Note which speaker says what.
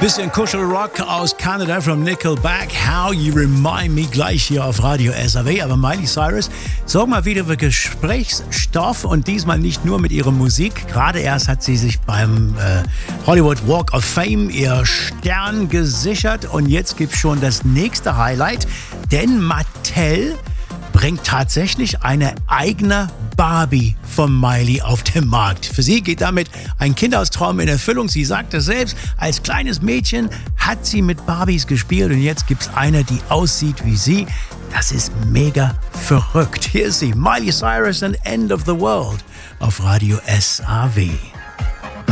Speaker 1: Bisschen Kuschelrock aus Kanada from Nickelback. How You Remind Me gleich hier auf Radio SAW. Aber Miley Cyrus sorgt mal wieder für Gesprächsstoff und diesmal nicht nur mit ihrer Musik. Gerade erst hat sie sich beim Hollywood Walk of Fame ihr Stern gesichert und jetzt gibt's schon das nächste Highlight, denn Mattel bringt tatsächlich eine eigene Barbie von Miley auf den Markt. Für sie geht damit ein Kindheitstraum in Erfüllung. Sie sagt es selbst, als kleines Mädchen hat sie mit Barbies gespielt und jetzt gibt's eine, die aussieht wie sie. Das ist mega verrückt. Hier ist sie, Miley Cyrus and End of the World auf Radio SAW.